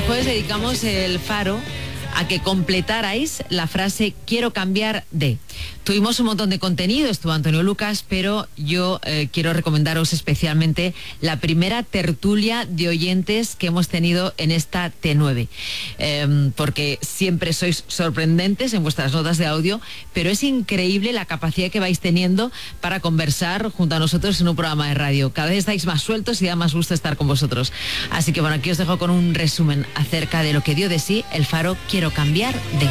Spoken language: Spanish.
jueves dedicamos el Faro a que completarais la frase quiero cambiar de. Tuvimos un montón de contenido, estuvo Antonio Lucas, pero yo quiero recomendaros especialmente la primera tertulia de oyentes que hemos tenido en esta T9, porque siempre sois sorprendentes en vuestras notas de audio, pero es increíble la capacidad que vais teniendo para conversar junto a nosotros en un programa de radio. Cada vez estáis más sueltos y da más gusto estar con vosotros. Así que bueno, aquí os dejo con un resumen acerca de lo que dio de sí el Faro Quiero cambiar de.